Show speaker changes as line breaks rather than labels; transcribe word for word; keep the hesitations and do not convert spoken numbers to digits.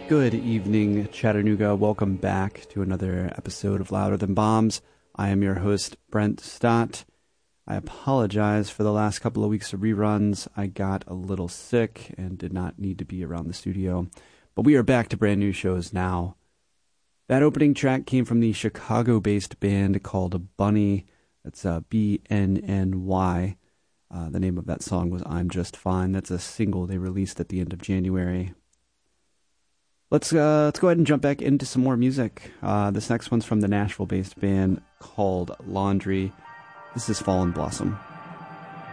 Good evening, Chattanooga. Welcome back to another episode of Louder Than Bombs. I am your host, Brent Stott. I apologize for the last couple of weeks of reruns. I got a little sick and did not need to be around the studio. But we are back to brand new shows now. That opening track came from the Chicago-based band called Bunny. That's uh, B N N Y. Uh, the name of that song was I'm Just Fine. That's a single they released at the end of January. Let's uh, let's go ahead and jump back into some more music. Uh, this next one's from the Nashville-based band called Laundry. This is Fallen Blossom.